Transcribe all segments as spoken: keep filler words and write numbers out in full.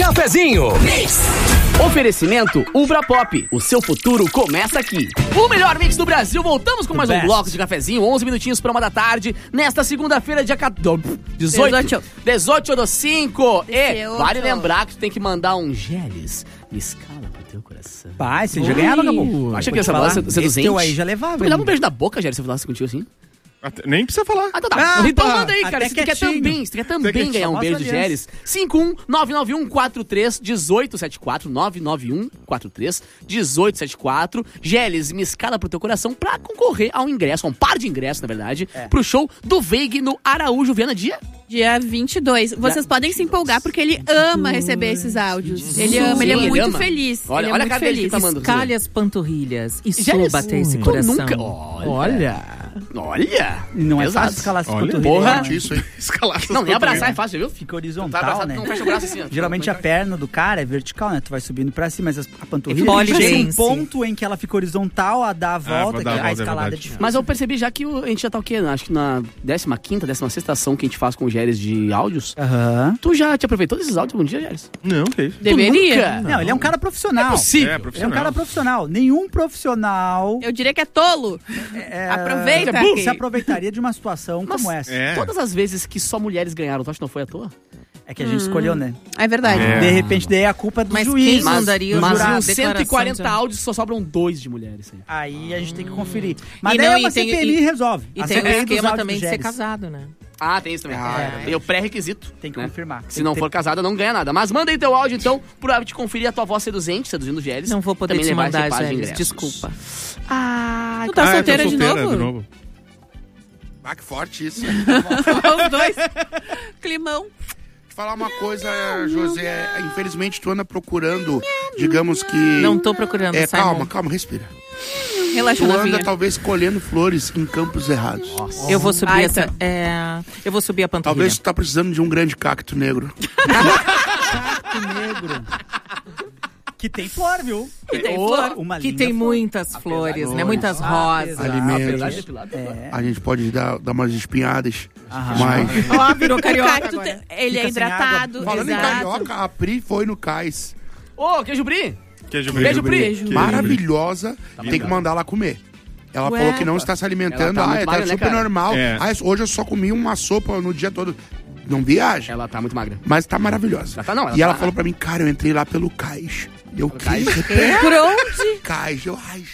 Cafezinho. Mix. Oferecimento Ubra Pop. O seu futuro começa aqui. O melhor mix do Brasil. Voltamos com mais um bloco de cafezinho. onze minutinhos para uma da tarde. Nesta segunda-feira, dia quatorze, dezoito. dezoito do cinco. E vale lembrar que tu tem que mandar um geles. Me escala pro teu coração. Pai, você já ganhava, acabou. Acha que essa bola ser seduzente? Esse aí já levava. Tu me dava um beijo da boca, Geles, se eu falasse contigo assim? Até, nem precisa falar. Ah, então tá. Ah, então tá. manda aí, cara. Até Se tu quer quietinho. também, se tu quer também ganhar um beijo de Geles, cinco um nove nove um quatro três um oito sete quatro, nove nove um quatro três um oito sete quatro. Geles, me escala pro teu coração pra concorrer a um ingresso, a um par de ingressos, na verdade, é. pro show do Veig no Araújo Viana dia... Dia vinte e dois. Vocês podem se empolgar porque ele ama receber esses áudios. Ele ama, ele é Ele muito ama. feliz. Olha, ele é olha a muito cara dele feliz. que tá mandando. Escalhe as panturrilhas e Geles, suba até esse tu coração. nunca... Olha... Olha! Não é Pesado. fácil escalar essa Olha, panturrilha. porra. né? Isso aí. Escalar essas Não, nem abraçar é panturrilhas. fácil, viu? Fica Tá horizontal, abraçado, né? não fecha o braço assim, ó. Geralmente a perna do cara é vertical, né? Tu vai subindo pra cima, mas a panturrilha Pole tem um dance. ponto em que ela fica horizontal, a dar a volta, vou dar que a a volta, é escalada é verdade. difícil. Mas eu percebi já que o- a gente já tá o quê? Acho que na décima quinta, décima sexta ação que a gente faz com o Geles de áudios. Aham. Tu já te aproveitou desses áudios algum dia, Geles? Não, que isso. Deveria. nunca? Não, ele é um cara profissional. É possível. É, Ele é um profissional. cara profissional. Nenhum profissional Eu diria que é tolo. é, Aproveita. se aqui. aproveitaria de uma situação como Nossa, essa. É. Todas as vezes que só mulheres ganharam, tu acha que não foi à toa? É que a gente escolheu, né? É verdade. É. De repente, daí a culpa é do Mas juiz. quem mandaria Mas os em jurados? cento e quarenta Declaração áudios só sobram dois de mulheres. Aí. Aí a gente tem que conferir. Mas E daí não, é uma e tem- C P I e- resolve. E A tem o C P I dos esquema áudios também do de ser Geles. casado, né? Ah, tem isso também. Ah, é. Tem o pré-requisito. Tem que né? confirmar. Tem Se que não ter- for casada, não ganha nada. Mas manda aí teu áudio, então, pra te conferir a tua voz seduzente, seduzindo o Geles. Não vou poder Também te levar esse mandar, par de Geles. ingressos. Desculpa. Ah, Tu tá Ah, eu tô solteira, de, solteira novo? de novo. Ah, que forte isso. Os dois. Climão. Te falar uma coisa, José. Infelizmente, tu anda procurando, digamos que... Não tô procurando, É, Simon. calma, calma, respira. Relaxa, Tu anda, novinha. talvez, colhendo flores em campos errados. Eu vou subir Ai, essa. tá. É, eu vou subir a panturrilha. Talvez tu tá precisando de um grande cacto negro. Cacto negro. Que tem flor, viu? Que tem flor. Uma que linda tem flor. muitas flores, né? Muitas Ah, rosas. exato. Alimentos. É. A gente pode dar, dar umas espinhadas. Aham. Mas, Ó, virou O carioca cacto, agora. ele é Fica sem hidratado. falando em exato. carioca, a Pri foi no cais. Ô, queijo bri! Queijo Beijo, brie. Pri! Beijo. Maravilhosa. Tem que mandar ela comer. Ela Ué? falou que não está se alimentando. Ela tá ah, muito tá magra, né, super cara? normal. É. Ah, hoje eu só comi uma sopa no dia todo. Não viaja. Ela tá muito magra. Mas tá maravilhosa. Ela tá- não, ela e ela tá- falou pra mim, cara, eu entrei lá pelo cais. Eu cais? quis. Por onde? Cais. Eu, ai,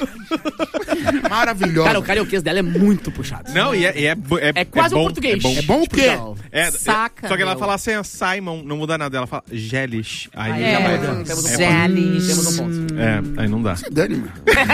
gente. Maravilhosa. Cara, o carioquês dela é muito puxado. Não, e é, e é, bo- é, É quase bom, um português. É bom. É bom o quê? Portugal. É, Saca, é, só que ela meu. fala assim, Simon, não muda nada. Ela fala Geles. Aí É. já muda. Temos um ponto. Geles. Temos um ponto. É, aí não dá. Dani, mano.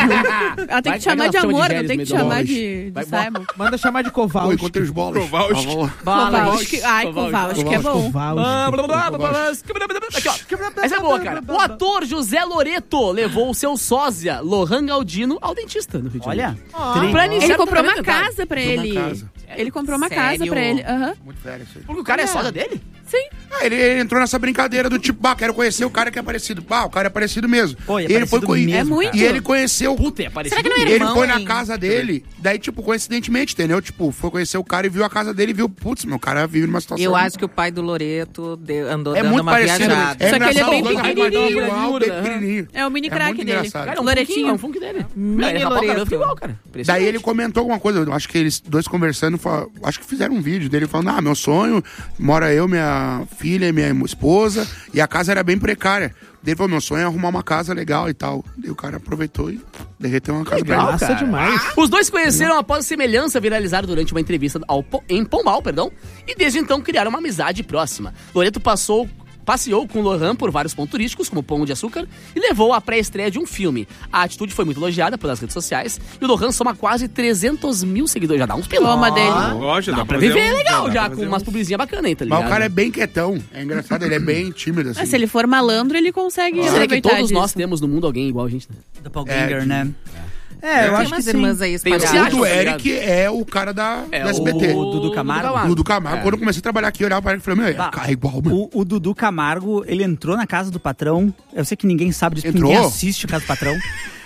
Ela tem Vai- que chamar vai de que ela chama de amor, Geles não tem que meio do chamar amor. de, de Vai, Simon. Manda chamar de Pô, Kovalski. encontrei os bolas. Kovalski. Por favor. Kovalski. Ai, Kovalski é bom. Ah, blá, blá, blá, blá, blá. Aqui, ó. Essa é boa, cara. O ator José Loreto levou o seu sósia, Lohan Galdino, ao dentista no Rio de Janeiro. Tri- Pra iniciar Ele o comprou uma tratamento dentário. casa pra Comprou uma ele. casa. Ele comprou uma Sério? casa pra ele. Aham. Muito velho isso aí. Porque o cara é sósia dele? Sim. Ah, ele, ele entrou nessa brincadeira do tipo, bah, quero conhecer o cara que é parecido. Bah, o cara é parecido mesmo. Pô, e é E ele foi parecido co- mesmo, É muito. E ele conheceu. Puta, é parecido. Será que não era Ele irmão, foi na hein? casa dele, daí, tipo, coincidentemente, entendeu? Tipo, foi conhecer o cara e viu a casa dele e viu, putz, meu cara vive numa situação. Eu acho que o pai do Loreto de- andou é dando muito uma parecido. viajada. É Só que ele é engraçado, bem os dois pequenininho. igual, bem Aham. pequenininho. É o mini É craque muito dele. engraçado. Cara, é um Loretinho. funkinho, é um funk dele. Mini Ele rapou o cabelo, Loreto. fica igual, cara. Daí ele comentou alguma coisa, eu acho que eles dois conversando, fal- acho que fizeram um vídeo dele falando, ah, meu sonho, mora eu, minha filha e minha esposa, e a casa era bem precária. Daí ele falou, meu sonho é arrumar uma casa legal e tal. Daí o cara aproveitou e derreteu uma casa pra ele. Nossa, demais. Os dois se conheceram após semelhança viralizar durante uma entrevista ao, Po- em Pombal, perdão, e desde então criaram uma amizade próxima. Loreto passou... Passeou com Lohan por vários pontos turísticos, como Pão de Açúcar, e levou à pré-estreia de um filme. A atitude foi muito elogiada pelas redes sociais, e o Lohan soma quase trezentos mil seguidores. Já dá uns pilão. Toma dele. Lógico, Dá dá pra fazer viver um- legal dá já, pra com fazer umas um- publizinhas bacanas aí, tá ligado? Mas o cara é bem quietão. É engraçado, ele é bem tímido, assim. Mas se ele for malandro, ele consegue Será que aproveitar todos disso. nós temos no mundo alguém igual a gente, né? Doppelganger, É, né? É, eu Tem acho que umas sim. irmãs aí Tem o espalhadas. Você O acha, do tá Eric é o cara da, É, da S B T. o Dudu Camargo. O Dudu Camargo. É. Quando eu comecei a trabalhar aqui, eu olhava pra ele e falei, meu, Bah, é cara igual, mano. O, o Dudu Camargo, ele entrou na casa do patrão. Eu sei que ninguém sabe disso, porque Entrou? ninguém assiste a casa do patrão.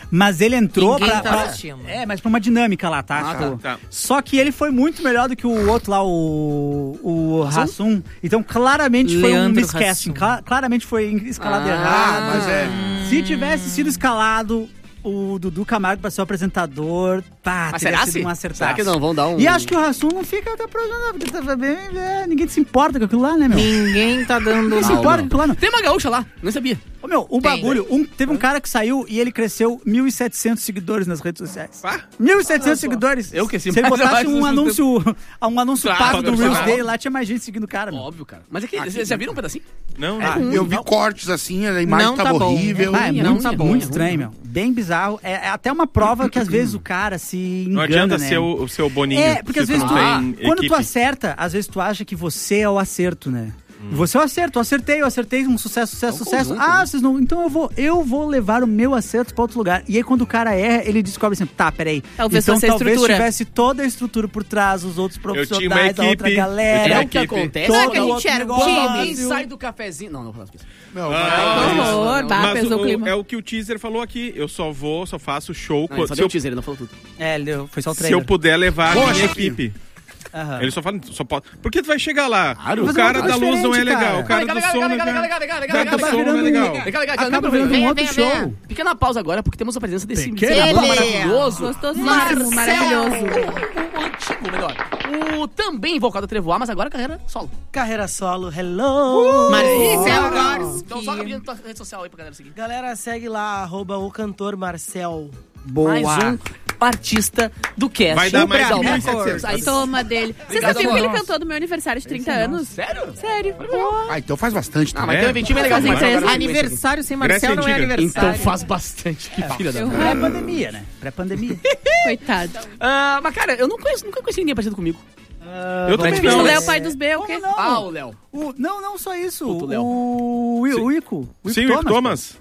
Mas ele entrou Ninguém pra, tá pra- assistindo. É, mas pra uma dinâmica lá, tá? Ah, Tipo, tá. Só que ele foi muito melhor do que o outro lá, o, o Hassum. Então, claramente foi um Leandro miscasting. Hassum. Cla- claramente foi escalado Ah, errado. mas é. Se tivesse sido escalado o Dudu Camargo pra ser o apresentador, pá, Mas teria será sido se? um acertaço. Será que não vão dar um... E acho que o Hassum não fica até programa, porque tava bem, é, ninguém se importa com aquilo lá, né, meu? Ninguém tá dando... Ninguém se Não, importa não. com aquilo lá, não. Tem uma gaúcha lá, não sabia. Ô, meu, o Tem. bagulho, um, teve um cara que saiu e ele cresceu mil e setecentos seguidores nas redes sociais. Ah. mil e setecentos seguidores. Eu que sim, Se ele mas eu botasse acho um isso anúncio, um anúncio Claro, pago do claro. Reels dele, lá tinha mais gente seguindo o cara, meu. Óbvio, cara. Mas é que, vocês já viram um pedacinho? Não, Ah, não. Eu vi cortes assim, a imagem Não tava tá bom. horrível. Ah, é Não muito, tá bom, muito é estranho, meu. Bem bizarro. É, é até uma prova que às vezes o cara se engana, Não adianta né? ser o, o seu boninho. É, porque se às vezes tu tu, não tem quando tu equipe. acerta, às vezes tu acha que você é o acerto, né? Você é o acerto, eu acertei, eu acertei, um sucesso, sucesso, É um sucesso. conjunto, Ah, né? vocês não. Então eu vou, eu vou levar o meu acerto pra outro lugar. E aí, quando o cara erra, ele descobre assim, tá, peraí. Talvez então fosse a talvez estrutura. tivesse toda a estrutura por trás, os outros tinha uma profissionais, a outra equipe, galera. eu tinha É uma o que equipe. acontece. Todo Não é que a gente outro era um Quando negócio. alguém sai do cafezinho... Não, não vou falar isso. Não, Ah, Que horror, bah, Mas pesou o o- clima. é o que o teaser falou aqui. Eu só vou, só faço show Não, co- ele só se, deu eu, o teaser, ele não falou tudo. É, ele deu- foi só o se eu trailer. puder levar a Poxa, minha filho. equipe. Aham. Ele só fala, só pode. Porque tu vai chegar lá. Claro. O Mas cara é uma da coisa luz não é diferente, legal. cara. O cara do som não é legal. O cara do som não é legal. Acaba virando um outro show. Pequena pausa agora, porque temos a presença desse Pequena senador pausa. maravilhoso. Gostosíssimo, maravilhoso. O, o antigo, melhor. O também invocado a Trevoar, mas agora carreira solo. Carreira solo, hello! Marcel Gorski. Então só a tua rede social aí pra galera seguir. Galera, segue lá, arroba o cantor Marcel. Boa. Mais um artista do cast. Vai dar O mais Brasil. mil e setecentos. Aí, Toma dele. Você Obrigado, sabia que ele amor. cantou no meu aniversário de trinta anos? Sério? Sério. Ah, então faz bastante Ah, também. mas tem um eventinho bem legal. Fazem mas agora três. eu não conheço Aniversário sem Grécia Marcel não é Antiga. aqui. aniversário. Então faz bastante. Que filha da Eu- mãe. Pré-pandemia, né? Pré-pandemia. Coitado. Ah, mas cara, eu não conheço, nunca conheci ninguém parecido comigo. Eu também Não, O não. Léo, pai dos B, o quê? Como não? Ah, o Léo. O- não, não só isso. Puto, Léo. O, o, o Ico. O Sim, o Ico Thomas.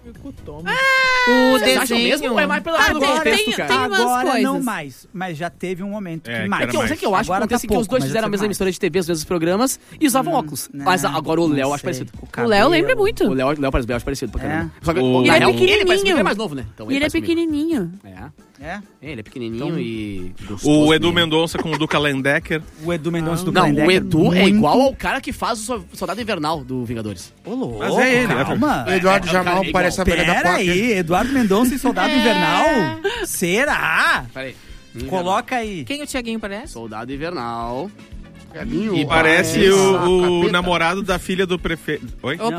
O Vocês acham desenho. mesmo ou é mais pela pelo tem- contexto, tem- cara? tem- umas Agora coisas. não mais, mas já teve um momento É, que que mais. era Que eu, mais. sei que eu acho que Agora acontece tá que os pouco, dois mas fizeram a já mesma foi emissora de T V, os mesmos programas e usavam óculos. Não, Mas agora o não Léo eu acho sei. parecido. O Léo lembra muito. O Léo, o Léo parece bem, eu acho parecido pra caramba. Só que, O- na Ele é real, Ele parece muito, pequenininho. ele é mais novo, né? Então E ele é parece comigo. pequenininho. É. É? Ele é pequenininho e gostoso. O Edu mesmo. Mendonça com o Duca Lendecker. O Edu Mendonça do Não, Kalendecker, o Edu é muito- igual ao cara que faz o so- Soldado Invernal do Vingadores. Ô, louco, Mas é ele, né, calma. O Eduardo É, é o cara Jamal igual. parece a velha da Pera placa. aí, Eduardo Mendonça e Soldado Invernal? Será? Peraí. Coloca aí. Quem o Thiaguinho parece? Soldado Invernal. Caminho, E ó. parece É, o, o capeta. namorado da filha do prefeito. Oi? Opa!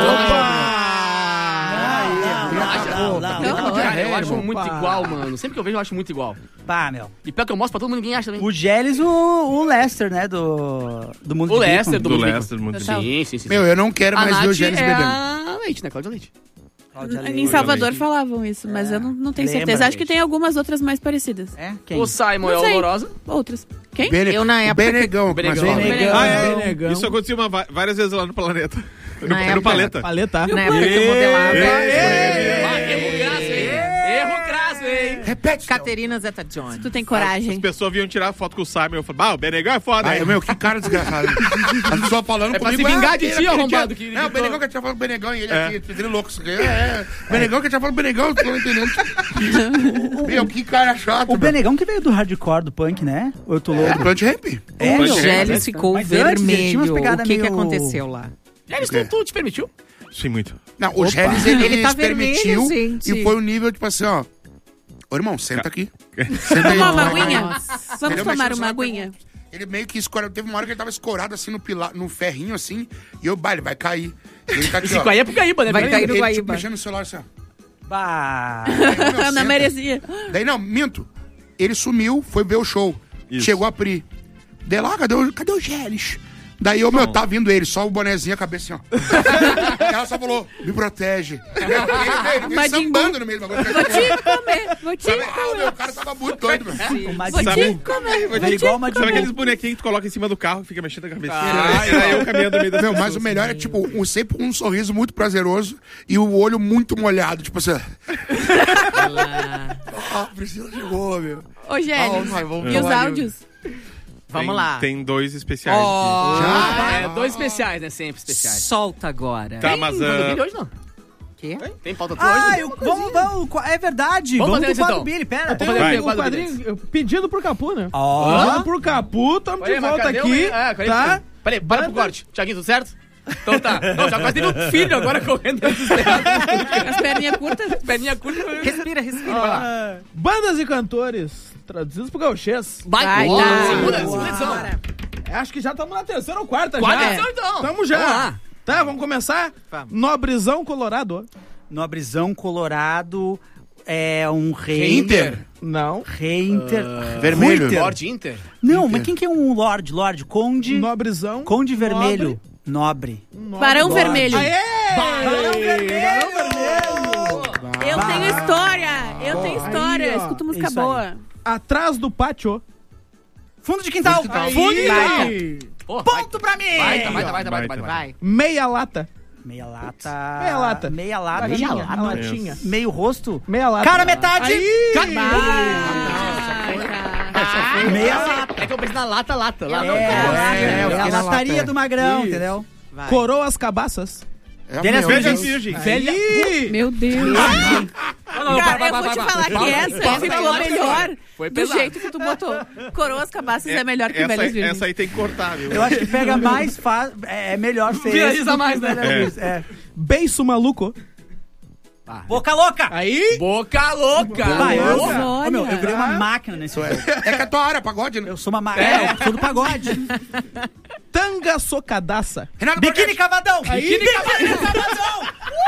Não, não, não, não, Então, não. Cara, eu acho Opa. muito igual, mano. Sempre que eu vejo, eu acho muito igual. Pá, meu. E pior que eu mostro pra todo mundo, ninguém acha também. O Geles, o, o Lester, né? Do, do Mundo O de Lester Bacon. do Do Mundo Lester, muito Sim, sim, sim. sim. Meu, eu não quero a mais ver o Nath Gênesis é bebendo. a Leite, né? Cláudia Leite. Cláudia Em Leite. Salvador falavam isso, mas eu não, não tenho Lembra, certeza. Acho que gente. tem algumas outras mais parecidas. É? Quem? O Simon Não é sei. horrorosa. Outras. Quem? Bene- Eu, na o época que- Benegão. Benegão. mas, ó, Benegão. Ah, é. Benegão. Isso aconteceu uma va- várias vezes lá no planeta. No, Na no época- paleta. Paleta. Na época que eu modelava. Ah, erro crasso, hein? Erro crasso, hein? Repete. Caterina Zeta-Jones. Tu tem As coragem. pessoas vinham tirar foto com o Simon. Eu falei, bah, o Benegão é foda. Ai, hein?" meu, que cara desgraçado. As pessoas falando É pra comigo. se vingar ah, de ele, ti, aquele arrombado, dia- que- É, o Benegão que tinha falado Benegão e ele aqui, pedindo louco. Isso aqui. É, é. Benegão que tinha falado Benegão, eu tô não entendendo. Meu, que cara chato. O meu. Benegão que veio do hardcore, do punk, né? Ou eu tô É, louco? Plant Ramp. É, O meu. Gélis ficou Mas antes, ele tinha umas vermelho. pegadas O que, que meio- aconteceu lá? Eles tu, tu te permitiu? Sim, muito. Não, o Gélis, ele, Ele tá se permitiu vermelho, gente. e foi um nível, tipo assim, ó. Ô, irmão, senta aqui. Senta aí. Uma vai, aguinha? vai. Vamos Entendeu? tomar Mexendo uma só- aguinha? Ele meio que escorou. Teve uma hora que ele tava escorado assim no, pilar, no ferrinho assim. E eu, bah, ele vai cair. E ele tá aqui, Esse ó. Guaíba é pro Guaíba, né? Vai Peraí. cair no Ele, Guaíba. tipo, mexendo no celular assim, ó. Bah. Aí, meu, Ana senta. Maresia. Daí não, minto. Ele sumiu, foi ver o show. Isso. Chegou a Pri. Daí lá, cadê o, cadê o Gélis? Daí eu, meu, tá vindo ele, só o bonezinho, a cabeça assim, ó. Ela só falou, me protege. Ele, ele, ele, ele Majin sambando no meio do bagulho. Vou te comer, vou te Sabe? Ah, comer. meu, o cara tava muito doido, meu. O Vou Majin Sabe- te Buu. comer, vou Ele é te igual o Majin Sabe Buu. aqueles bonequinhos que tu coloca em cima do carro e fica mexendo a cabecinha? Ah, e aí eu caminhando no meio das Meu, mas pessoas. o melhor é, tipo, um, sempre um sorriso muito prazeroso e o olho muito molhado. Tipo assim. Ah, Priscila chegou, meu. Ô, Gélis, Ah, vai, vamos e os falar, áudios? Vamos Tem- lá. Tem dois especiais Ó, Ah, é, dois especiais, né? Sempre especiais. solta agora. aqui. Tá, mas... Tem ah, vídeo hoje, não? Quê? Tem pauta tua hoje? Ah, eu, vamos, vamos, é verdade. Vamos Vamos, fazer do isso, quadro então. Billy, pera. Vamos fazer Vai. o O quadro quadrinho, pedido por Capu, né? Ó. Pedido por Capu, tamo de Peraí, mas volta cadê o- aqui, Ah, cadê tá? o- Peraí, para pro corte. Thiaguinho, tudo certo? Então tá. Não, já quase teve um filho agora correndo dentro dos telhados. As perninhas curtas. Perninha curta. Respira, respira. Vai lá. Bandas e cantores traduzidos por gauchês. Vai, Vai, boa. tá. Segunda, segunda edição. Acho que já estamos na terceira ou quarta, Quarta já. edição, então. Tamo já. Vamos lá. Tá, vamos começar? Vamos. Nobrezão Colorado. Nobrezão Colorado é um rei. Inter. Não. Rei Inter. Vermelho. Ruiter. Lorde Inter. Não, Inter. mas quem que é um Lorde? Lorde, Conde. Nobrezão. Conde Vermelho. Nobre. Nobre. Barão Lorde. Vermelho. Aê! Barão Vermelho. Eu tenho história. Eu tenho Aí, história. ó. Escuta música Isso aí. boa. Atrás do pátio. Fundo de quintal. Aí. Fundo de quintal. Pô, Ponto pra mim. Vai, tá, vai, tá, vai, tá, vai, tá, vai, tá, vai. Vai. Meia lata. Meia lata. Meia lata. Meia lata. Latinha, Meia a latinha. Meio rosto. Meia lata. Cara, metade. Aí. Vai, Meia lata. É que eu pensei na lata, lata. É, lata. é, eu é, fiquei a na lataria lata, do Magrão, Isso. entendeu? Vai. Coroas cabaças. É a Velhas minha. Virgens. Virgem. Velha- Aí. Meu Deus. Não, não, Cara, vai, eu vai, vou te vai, falar vai. que essa Pausa, ficou pausa, melhor Foi do pesado. jeito que tu botou. Coroas Cabaças é, melhor que essa, Velhas Virgens. essa aí tem que cortar, viu? Eu acho que pega mais fácil. É, é melhor ser. Viraliza esse do que mais, né? Velhas Virgens. É. Beiço maluco. Boca louca! Aí. Boca louca. Vai, eu, Nossa, Ô, meu, eu olha. virei uma máquina nesse jogo. É que a tua área, pagode, né? Eu sou uma máquina. É, eu sou do pagode. Tanga socadaça. Renato Biquíni Cavadão! Aí. Cavadão!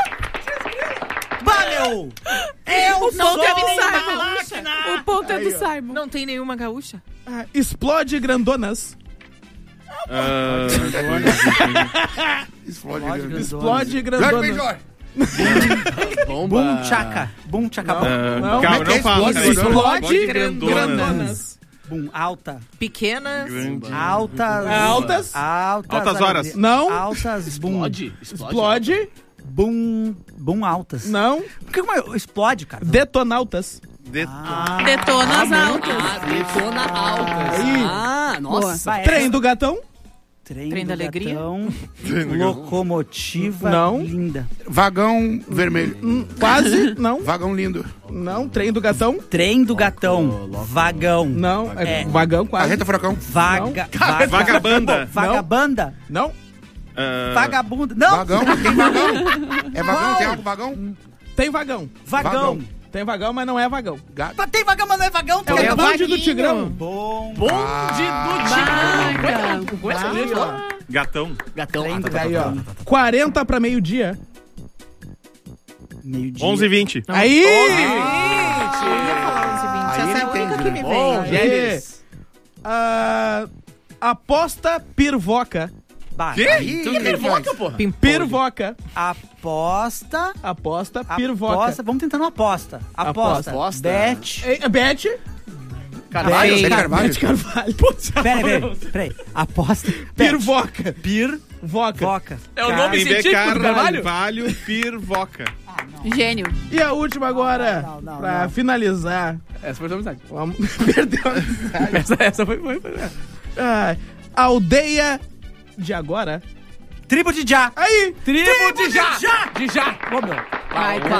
Valeu! Eu O sou ponto é do uma Simon. máquina! O ponto é do Simon. Não tem nenhuma gaúcha? Ah, explode grandonas. Ah, Explode. Explode. né? Explode Jorge grandonas. Benjor. Bomba. Bum tchaca. Bum tchaca bum. ah, Não, calma, mas que não fala. explode, cara. Explode grandonas. grandonas. Bum alta. Pequenas. Grande. Altas. Altas. Altas. Altas horas. Não. Altas. Bum. Explode. Explode. Bum. Bum altas. Não. Por que como é? Explode, cara? Detonautas. Det- Detona as altas. Ah, detona altas. Aí. Ah, nossa. Vai, Trem essa- do gatão. Trem, Trem do da alegria? gatão, locomotiva Não. linda. Vagão vermelho. Hum, Quase. Não. Vagão lindo. Não. Trem do gatão. Trem do gatão, vagão. Não. É, É. vagão quase. Carreta furacão. Vaga, vaga- Vagabanda. Vagabanda. Não. Ah, Vagabunda. Não, Vagão. Tem vagão. É vagão? Tem algo vagão? Tem vagão. vagão. Vagão. Tem vagão, mas não é vagão. Gato. Mas tem vagão, mas não é vagão. tu É quer- o bonde do Tigrão. Bom. Bonde Ah. do Tigrão. Conhece o livro lá? Gatão. Gatão. Trem Ah, do tá, tá, Aí, tá. ó. quarenta pra meio-dia. Meio-dia. onze e vinte. Aí! Aí Essa é a ele única entende, que né? me Bom, vem. Gélis. Ah, aposta pirvoca. Bah, Quê? aí- Então, o que ele faz? porra. Pirvoca. Aposta. Aposta pirvoca. Aposta. Vamos tentar uma aposta. Aposta. Aposta. Bet. É, Beth. Carvalho. Bete Carvalho. Beth Carvalho. Putz, Peraí, peraí. Peraí. Aposta. Bet. Pirvoca. Pir. Voca. Voca. É o nome Tem B, científico do Carvalho? Carvalho, Pirvoca. Gênio. E a última agora, Não, não, pra não. finalizar. Essa foi a amizade. Vamos- Perdeu a amizade. Essa, essa foi, foi, foi. Ah, aldeia de agora. Tribo de Já. Aí! Tribo de já. De já. Ô, meu. Vai, tá.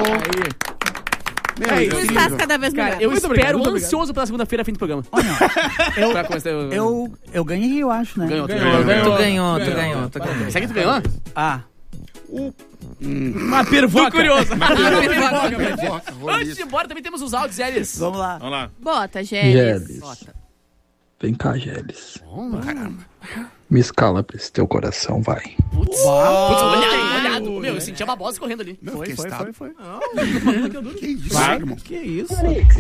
Meu, É é isso. Tu incrível. estás cada vez melhor. Eu Muito espero obrigado, muito ansioso pela segunda-feira, fim do programa. Eu, Pra começar, eu, eu, eu ganhei, eu acho, né? Ganhou, tu Ganhou, ganhou. ganhou. Tu ganhou, tu ganhou, tu ganhou. Será que tu ganhou? Ah. Uma pirvoca. Tô curioso. Nossa, Antes roliço. de ir embora, também temos os áudios, Elis. Vamos lá. Vamos lá. Bota, Gélis. Gélis. Vem cá, Gélis. Caramba. Me escala pra esse teu coração, vai. Putz, putz, olhado, olhado. Meu, eu senti uma bola correndo ali. Meu, que estado. foi. Que isso, Vai. irmão? Que isso?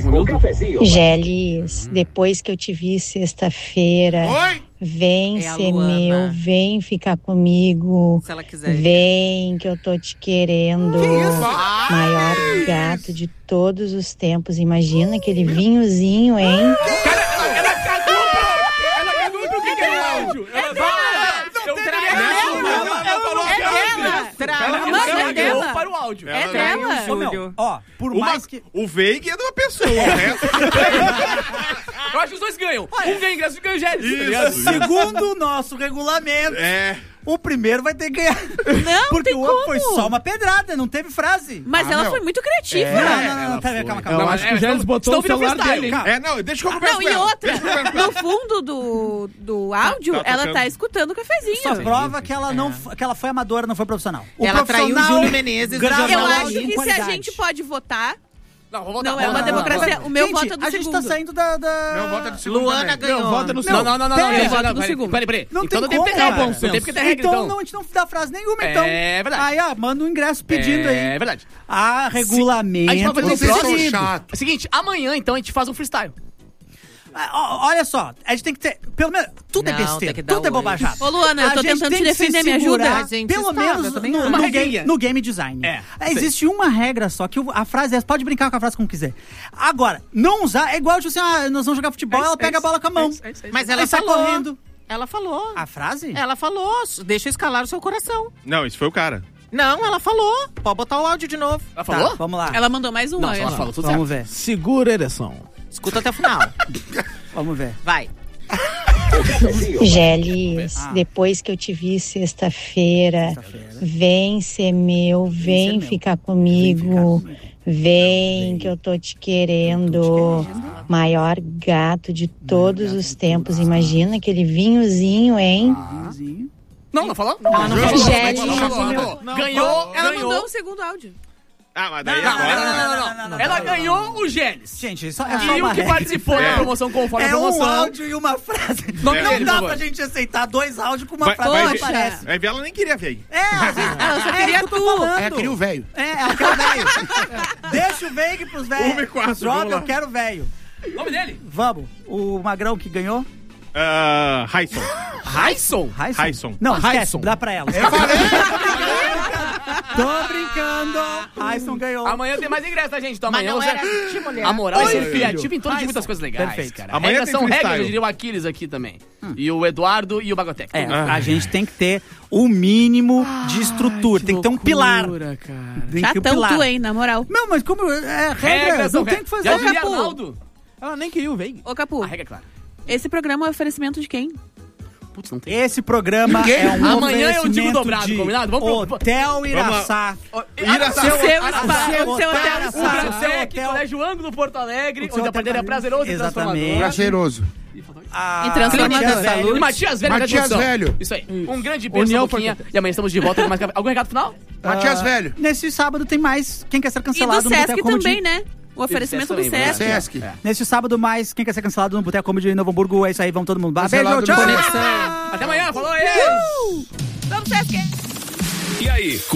Gélis, depois que eu te vi sexta-feira, Oi? vem É a ser Luana. meu, vem ficar comigo, Se ela quiser. vem que eu tô te querendo. Ah, Maior gato de todos os tempos. Imagina aquele vinhozinho, hein? Ela cagou pro... Ela cagou pro que que é o áudio. Ela não Ela Ela Mano, é cagou dela. para o áudio. É dela. Ô, meu, ó, por Uma- mais que... O Veig é de uma pessoa, o resto... Eu acho que os dois ganham. Um ganha ingresso e ganha o Gélis. tá ligado? Isso, Segundo o nosso regulamento, É... o primeiro vai ter que ganhar. Não, Porque tem o outro como. foi só uma pedrada, não teve frase. Mas Ah, ela meu. foi muito criativa. Não, não, não, não, pera, calma, calma. Eu Não, acho é, que o Gélis estão- botou estão o celular virando freestyle. dele. Calma. É, não, deixa que eu converso Não, com e ela. outra, Deixa que eu converso com ela. no fundo do, do áudio, Tá- tá ela tocando. tá escutando o cafezinho. Só prova que ela não, f- que ela foi amadora, não foi profissional. O Ela traiu o profissional Júlio Menezes no grava Eu jornal áudio acho com que se a qualidade. gente pode votar, Não, vou voltar. não é vou uma voltar. democracia. O meu Gente, voto é do a gente segundo. tá saindo da... da... Meu voto é do segundo Luana também. ganhou. Meu voto é no Não, não, não, não, não, Pera, gente, voto não, no peraí, segundo. peraí, peraí. Não Então tem não tem que ter como, regra, cara. não tem que ter regra, então, então. não, a gente não dá frase nenhuma, então. É verdade. Aí, ó, manda um ingresso pedindo É aí. verdade. Ah, regulamento. A gente vai fazer um Vocês são próximo. chatos. É o seguinte, amanhã, então, a gente faz um freestyle. Ah, ó, olha só, a gente tem que ter... Pelo menos, tudo é Não, besteira, tem que dar tudo é oi. bobajada. Ô, Luana, eu A tô gente tentando tem te que se defender, me segurar, ajuda? Gente, Pelo estável, menos eu também no, acho. no, Uma game, regrinha. no game design. É, É, existe uma regra só, que o- a frase é, pode brincar com a frase como quiser. Agora, não usar, é igual, tipo assim, ah, nós vamos jogar futebol, ela pega a bola com a mão. Mas ela Aí sai falou. correndo. Ela falou. A frase? Ela falou. Deixa eu escalar o seu coração. Não, isso foi o cara. Não, ela falou. Pode botar o áudio de novo. Ela Tá, falou? vamos lá. Ela mandou mais um. Não, olha ela só. falou tudo Vamos certo. ver, Segura a ereção. Escuta até o final. vamos ver. Vai. Gélis, Ah. depois que eu te vi sexta-feira, vem ser meu, vem meu. ficar comigo, vem que eu tô te querendo. Maior gato de todos os tempos. Imagina aquele vinhozinho, hein? Vinhozinho. Não, não falou? não falou. Gélis, Não falou, não falou. não Ganhou, Ela ganhou. mandou um segundo áudio. Ah, mas daí Não, agora... não, não, não, não, não. Ela ganhou o Gélis. Gente, isso é só E uma o que regra. participou da promoção conforme a É um promoção. áudio e uma frase. Nome Não dele, dá por pra favor. gente aceitar dois áudios com uma Vai, frase vai, que ver, aparece. vai ver, ela nem queria ver. É, às vezes, Ela só é queria isso que eu tô tu. falando. É, queria o velho. É, ela quer o velho. Deixa o Veig pros velhos. Uma e quatro, Droga, vamos lá. eu quero o velho. Nome dele? Vamos. O Magrão que ganhou? Ah, Hyson. Raisson. Raisson? Hyson. Não, esquece, Hyson. dá pra ela. Tô brincando. Raisson ganhou. Amanhã tem mais ingresso, tá, gente? Então Mas amanhã não você... era de mulher. A moral é Oi, ser filho. criativo em torno de Raisson. muitas coisas legais, Perfeito. cara. Amanhã Regras tem são regras, freestyle. eu diria o Aquiles aqui também. E o Eduardo e o Bagotec. É, a gente tem que ter o mínimo de estrutura. Tem que ter um pilar. Loucura, cara. Tem que ter um Chatão pilar. tu, hein, na moral. Não, mas como é regra, Regras não são tem regras. que fazer. Já Ô, diria Capu, Arnaldo. Ela nem queria o Veig. Ô, Capu, A regra é clara. esse programa é um oferecimento de quem? Putz, não tem. Esse programa Ninguém- é um Amanhã eu digo oferecimento dobrado, de combinado? Vamos pro- Hotel Iraçá. Iraçá. Seu Hotel espaço, seu hotel Iraçá. O Seu Brasec, hotel- Colégio Ângulo, Porto Alegre, O seu onde a hotel parceria é prazeroso e Exatamente. transformador. Prazeroso. A E transformador. Matias Velho. E Matias Velho, Matias na produção. Velho. Isso aí. Um grande beijo, União Boquinha. E amanhã estamos de volta com mais café. Algum recado final? Matias Ah, Velho. Nesse sábado tem mais Quem Quer Ser E Cancelado do no Sesc Boteco Comedy. também, né? O oferecimento do Sesc também, Sesc. Sesc. Nesse sábado mais Quem Quer Ser Cancelado no Boteco Comedy em Novo Hamburgo. É isso aí, vamos todo mundo. Beijo, Cancelado tchau. no Até amanhã, falou aí! Vamos, Sesc! E aí,